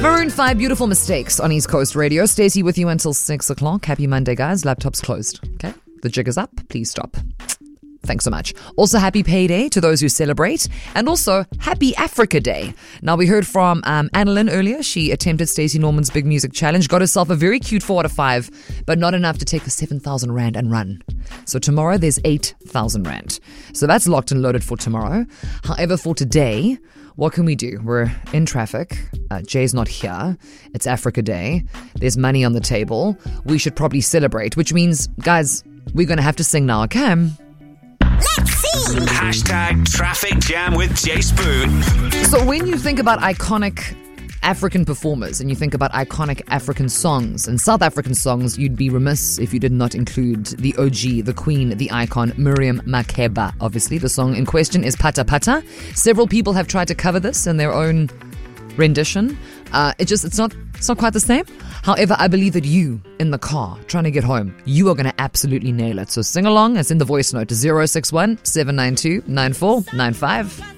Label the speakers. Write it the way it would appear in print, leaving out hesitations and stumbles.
Speaker 1: Maroon 5, Beautiful Mistakes on East Coast Radio. Stacey with you until 6 o'clock. Happy Monday, guys. Laptop's closed. Okay? The jig is up. Please stop. Thanks so much. Also, happy payday to those who celebrate. And also, happy Africa Day. Now, we heard from Annalyn earlier. She attempted Stacey Norman's Big Music Challenge. Got herself a very cute 4 out of 5, but not enough to take the 7,000 Rand and run. So tomorrow, there's 8,000 Rand. So that's locked and loaded for tomorrow. However, for today, what can we do? We're in traffic. Jay's not here. It's Africa Day. There's money on the table. We should probably celebrate, which means, guys, we're going to have to sing now, okay?
Speaker 2: Let's see!
Speaker 3: Hashtag traffic jam with Jay Spoon.
Speaker 1: So when you think about iconic African performers and you think about iconic African songs and South African songs, you'd be remiss if you did not include the OG, the queen, the icon, Miriam Makeba. Obviously, the song in question is Pata Pata. Several people have tried to cover this in their own rendition. It's not quite the same. However, I believe that you, in the car, trying to get home, you are going to absolutely nail it. So sing along as in the voice note, 061 792 9495.